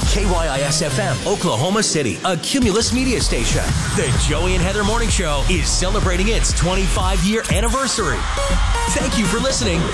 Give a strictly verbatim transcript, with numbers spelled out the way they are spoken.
K Y I S F M, Oklahoma City, a Cumulus media station. The Joey and Heather Morning Show is celebrating its twenty-five year anniversary. Thank you for listening